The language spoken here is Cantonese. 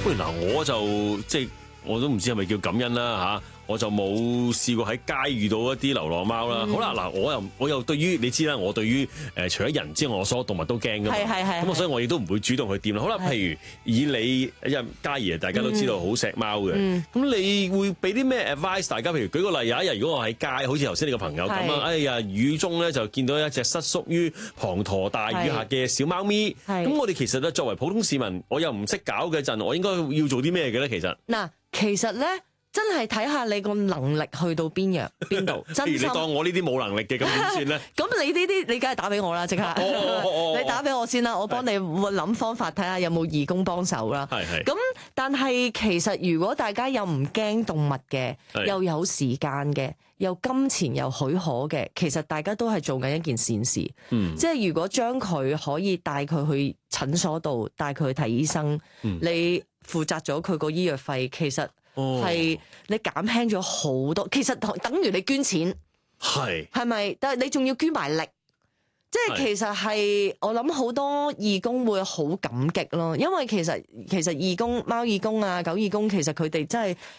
喂，嗱，我就即係我都唔知係咪叫感恩啦嚇，我就冇試過喺街遇到一啲流浪貓啦。好啦，嗱，我又對於你知啦，我對於除咗人之外，我所有動物都驚噶嘛。咁啊，所以我亦都唔會主動去掂啦。好啦，譬如以你嘉怡，大家都知道好錫貓嘅，咁你會俾啲咩 advice 大家？譬如舉個例，有一日如果我喺街，好似頭先你個朋友咁啊，哎呀，雨中咧就見到一隻失宿於滂沱大雨下嘅小貓咪。咁我哋其實咧作為普通市民，我又唔識搞嘅陣，我應該要做啲咩嘅咧？其實嗱，其實咧。真係睇下你個能力去到邊度，真心。譬如你當我呢啲冇能力嘅，咁點算咧？ 咁你呢啲你梗係打俾我啦，即刻。你打俾我先啦，我幫你諗方法，睇下有冇義工幫手啦。 係。 咁但係其實如果大家又唔驚動物嘅，又有時間嘅，又金錢又許可嘅，其實大家都係做緊一件善事。即係如果將佢可以帶佢去診所度，帶佢去睇醫生，你負責咗佢個醫藥費，其實。係你減輕咗好多，其實等於你捐錢，係咪？但係你仲要捐埋力，即係其實係我諗好多義工會好感激咯，因為其實義工貓義工啊、狗義工，其實佢哋真係